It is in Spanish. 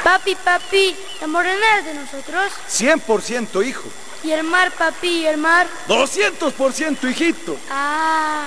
Papi, ¿la morena es de nosotros? 100%, hijo. ¿Y el mar, papi, y el mar? 200%, hijito. Ah.